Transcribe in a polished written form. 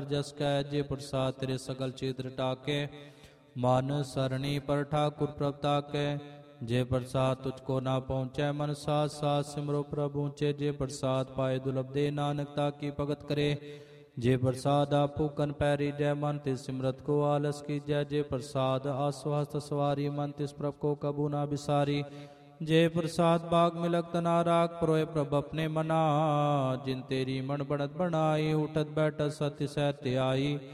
जस कह जे प्रसाद तेरे सकल चित्र टाके मन सरणी पर ठाकुर प्रभ ताके जे प्रसाद तुझको ना पहुँचै मन साथ साथ सिमरो प्रभु ऊँचे जे प्रसाद पाए दुर्लभ दे नानकता की भगत करे जे प्रसाद आपू कन पैरी जय मन तिस सिमरत को आलस की जय जे प्रसाद आस्वास्त सवारी मन तिस प्रभ को कबू ना बिसारी जे प्रसाद बाग मिलक तना राग परोए प्रभ अपने मना जिन तेरी मन बढ़त बनाई उठत बैठत सत्य सहत्य आई